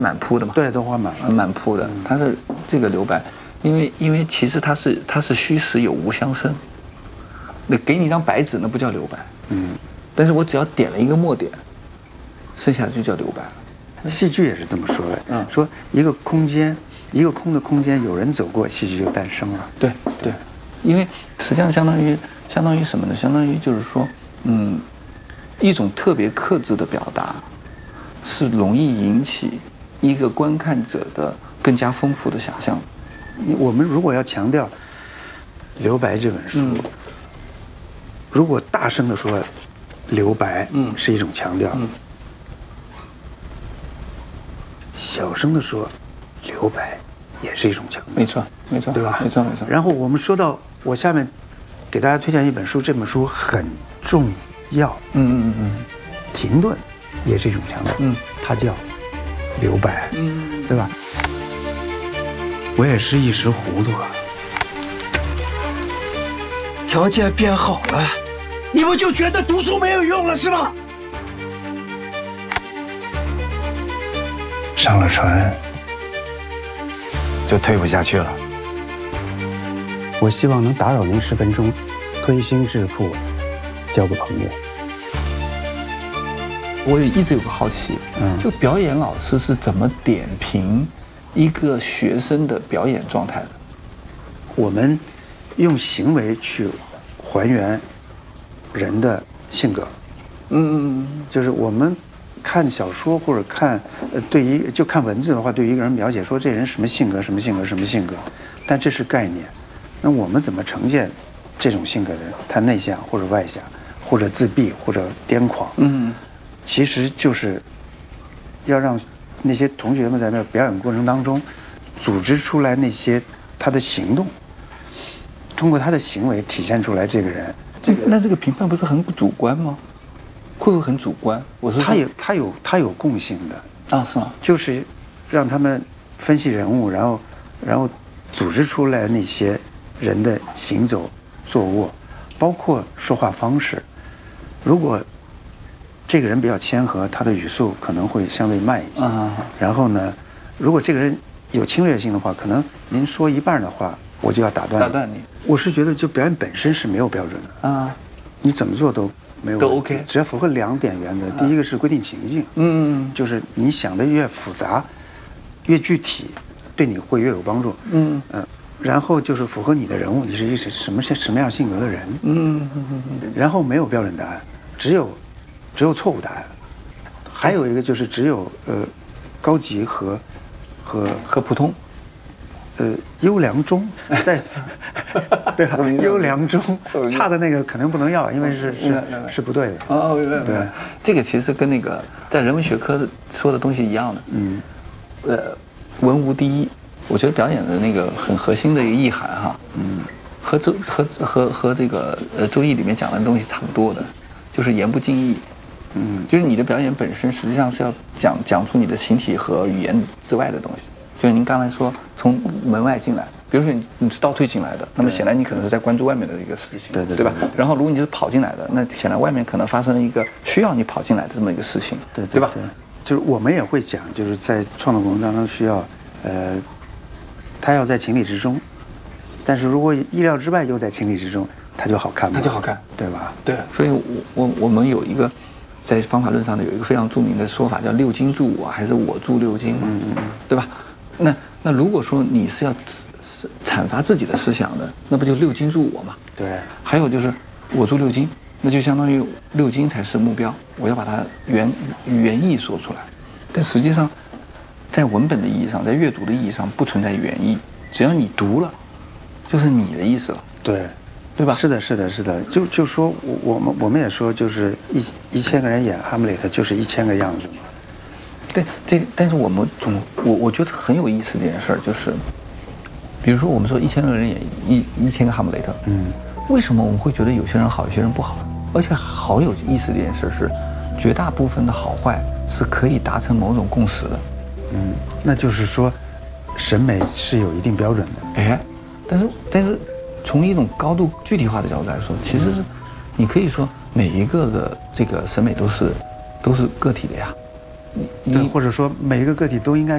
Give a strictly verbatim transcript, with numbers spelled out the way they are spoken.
满铺的嘛， 对，都画满了， 满铺的。它是这个留白，因为因为其实它是它是虚实有无相生。那给你一张白纸，那不叫留白，嗯，但是我只要点了一个墨点，剩下的就叫留白了。 戏剧也是这么说的，嗯，说一个空间，一个空的空间，有人走过，戏剧就诞生了。 对对，因为实际上相当于相当于什么呢？相当于就是说，嗯，一种特别克制的表达，是容易引起一个观看者的更加丰富的想象。 我们如果要强调《留白》这本书，嗯，如果大声的说留白，嗯，是一种强调，嗯，小声的说留白也是一种强调。 没错，没错， 对吧？ 没错，没错。 然后我们说到我下面给大家推荐一本书，这本书很重要， 嗯嗯嗯， 停顿也是一种强调，嗯，它叫留白，嗯，对吧？我也是一时糊涂啊。 条件变好了，你们就觉得读书没有用了是吧？ 上了船就退不下去了。 我希望能打扰您十分钟，推心置腹，交个朋友。 我也一直有个好奇，嗯，就表演老师是怎么点评一个学生的表演状态的？ 我们用行为去还原人的性格。嗯，就是我们看小说或者看，呃，对于就看文字的话，对于一个人描写说这人什么性格、什么性格、什么性格，但这是概念。那我们怎么呈现这种性格的人？他内向或者外向，或者自闭或者癫狂？嗯，其实就是要让那些同学们在那表演过程当中，组织出来那些他的行动，通过他的行为体现出来这个人。 这个那这个评判不是很主观吗？会不会很主观？我说他有他有他有共性的啊，是吗？ 就是让他们分析人物，然后然后组织出来那些人的行走、坐卧，包括说话方式。如果这个人比较谦和，他的语速可能会相对慢一些。啊、然后呢，如果这个人有侵略性的话，可能您说一半的话，我就要打断打断你。 我是觉得，就表演本身是没有标准的啊，你怎么做都没有都 OK， 只要符合两点原则。第一个是规定情境，嗯，就是你想的越复杂、越具体，对你会越有帮助。嗯嗯、呃，然后就是符合你的人物，你是一什么什么样性格的人。嗯嗯嗯嗯。然后没有标准答案，只有只有错误答案。还有一个就是只有呃高级和和和普通。 呃，优良中，在对吧？优良中，差的那个可能不能要，因为是是是不对的。 哦，对，这个其实跟那个在人文学科说的东西一样的。嗯，呃，文无第一，我觉得表演的那个很核心的一个意涵哈，嗯，和周和和和这个呃《周易》里面讲的东西差不多的，就是言不尽意。嗯，就是你的表演本身实际上是要讲讲出你的形体和语言之外的东西。就是您刚才说从门外进来，比如说你你是倒退进来的，那么显然你可能是在关注外面的一个事情，对对对吧？然后如果你是跑进来的，那显然外面可能发生了一个需要你跑进来的这么一个事情， 对对吧？ 就是我们也会讲，就是在创作过程当中需要，呃，他要在情理之中，但是如果意料之外又在情理之中，他就好看， 他就好看， 对吧？ 对，所以我我我们有一个在方法论上的有一个非常著名的说法，叫六经助我，还是我助六经嘛，嗯嗯，对吧？那那如果说你是要阐发自己的思想的，那不就六经助我嘛？ 对。 还有就是我助六经，那就相当于六经才是目标，我要把它原原意说出来。但实际上，在文本的意义上，在阅读的意义上不存在原意，只要你读了，就是你的意思了。 对。 对吧？ 是的，是的，是的。就就说我我们我们也说，就是一一千个人演哈姆雷特，就是一千个样子嘛。 对，这但是我们总我我觉得很有意思的一件事儿就是，比如说我们说一千个人演一一千个哈姆雷特，嗯，为什么我们会觉得有些人好，有些人不好？而且好有意思的一件事是，绝大部分的好坏是可以达成某种共识的。 嗯，那就是说，审美是有一定标准的。 哎，但是但是从一种高度具体化的角度来说，其实是你可以说每一个的这个审美都是都是个体的呀。 对，或者说每一个个体都应该